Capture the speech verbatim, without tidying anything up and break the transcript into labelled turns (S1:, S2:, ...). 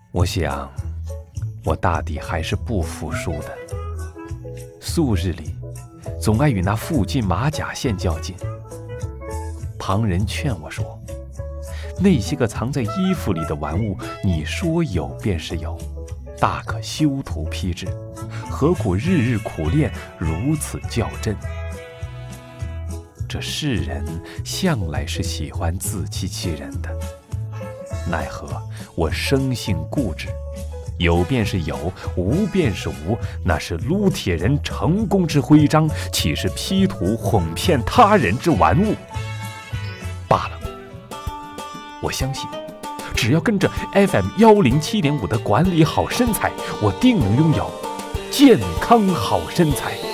S1: 我想，我大抵还是不服输的。素日里，总爱与那附近马甲线较劲。旁人劝我说，那些个藏在衣服里的玩物，你说有便是有，大可修图批制，何苦日日苦练，如此较真？这世人向来是喜欢自欺欺人的，奈何我生性固执，有便是有，无便是无，那是撸铁人成功之徽章，岂是 P 图哄骗他人之玩物？罢了，我相信，只要跟着 F M 一零七点五的管理好身材，我定能拥有健康好身材。